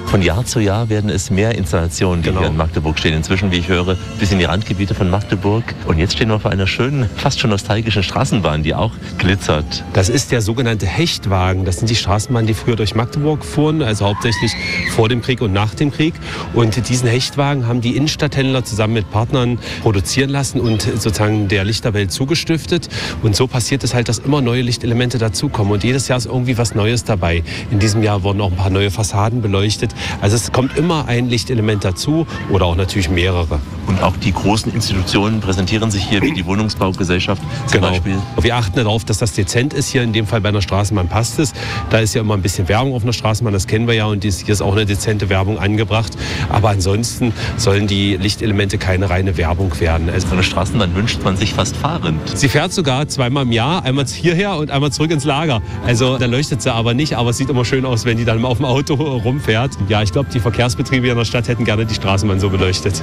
Von Jahr zu Jahr werden es mehr Installationen, die hier in Magdeburg stehen. Inzwischen, wie ich höre, bis in die Randgebiete von Magdeburg. Und jetzt stehen wir vor einer schönen, fast schon nostalgischen Straßenbahn, die auch glitzert. Das ist der sogenannte Hechtwagen. Das sind die Straßenbahnen, die früher durch Magdeburg fuhren, also hauptsächlich vor dem Krieg und nach dem Krieg. Und diesen Hechtwagen haben die Innenstadthändler zusammen mit Partnern produzieren lassen und sozusagen der Lichterwelt zugestiftet. Und so passiert es halt, dass immer neue Lichtelemente dazukommen. Und jedes Jahr ist irgendwie was Neues dabei. In diesem Jahr wurden auch ein paar neue Fassaden beleuchtet. Also es kommt immer ein Lichtelement dazu oder auch natürlich mehrere. Und auch die großen Institutionen präsentieren sich hier, wie die Wohnungsbaugesellschaft zum Beispiel. Wir achten darauf, dass das dezent ist. Hier in dem Fall bei einer Straßenbahn passt es. Da ist ja immer ein bisschen Werbung auf einer Straßenbahn, das kennen wir ja. Und hier ist auch eine dezente Werbung angebracht. Aber ansonsten sollen die Lichtelemente keine reine Werbung werden. Also so eine Straßenbahn wünscht man sich fast fahrend. Sie fährt sogar zweimal im Jahr, einmal hierher und einmal zurück ins Lager. Also da leuchtet sie aber nicht, aber es sieht immer schön aus, wenn die dann auf dem Auto rumfährt. Ja, ich glaube, die Verkehrsbetriebe hier in der Stadt hätten gerne die Straßenbahn so beleuchtet.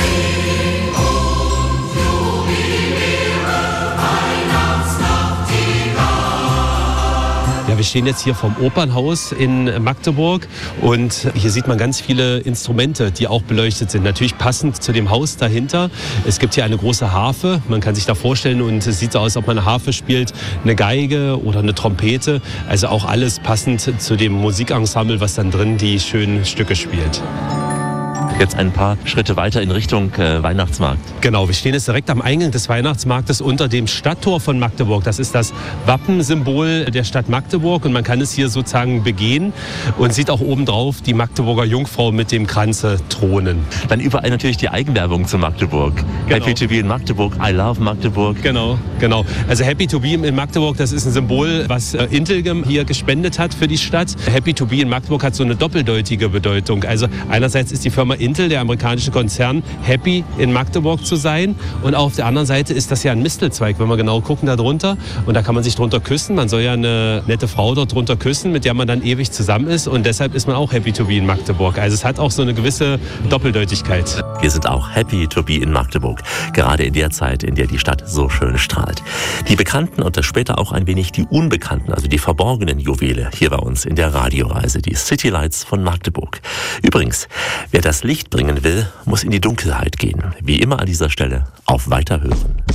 Ja, wir stehen jetzt hier vom Opernhaus in Magdeburg und hier sieht man ganz viele Instrumente, die auch beleuchtet sind. Natürlich passend zu dem Haus dahinter. Es gibt hier eine große Harfe, man kann sich da vorstellen und es sieht so aus, als ob man eine Harfe spielt, eine Geige oder eine Trompete. Also auch alles passend zu dem Musikensemble, was dann drin die schönen Stücke spielt. Jetzt ein paar Schritte weiter in Richtung Weihnachtsmarkt. Genau, wir stehen jetzt direkt am Eingang des Weihnachtsmarktes unter dem Stadttor von Magdeburg. Das ist das Wappensymbol der Stadt Magdeburg und man kann es hier sozusagen begehen und sieht auch obendrauf die Magdeburger Jungfrau mit dem Kranze thronen. Dann überall natürlich die Eigenwerbung zu Magdeburg. Genau. Happy to be in Magdeburg, I love Magdeburg. Genau. Also Happy to be in Magdeburg, das ist ein Symbol, was Intelgem hier gespendet hat für die Stadt. Happy to be in Magdeburg hat so eine doppeldeutige Bedeutung. Also einerseits ist die Firma Intel, der amerikanische Konzern, happy in Magdeburg zu sein. Und auf der anderen Seite ist das ja ein Mistelzweig, wenn wir genau gucken da drunter. Und da kann man sich drunter küssen. Man soll ja eine nette Frau dort drunter küssen, mit der man dann ewig zusammen ist. Und deshalb ist man auch happy to be in Magdeburg. Also es hat auch so eine gewisse Doppeldeutigkeit. Wir sind auch happy to be in Magdeburg. Gerade in der Zeit, in der die Stadt so schön strahlt. Die bekannten und später auch ein wenig die unbekannten, also die verborgenen Juwele hier bei uns in der Radioreise, die City Lights von Magdeburg. Übrigens, wer das Licht bringen will, muss in die Dunkelheit gehen. Wie immer an dieser Stelle auf Weiterhören.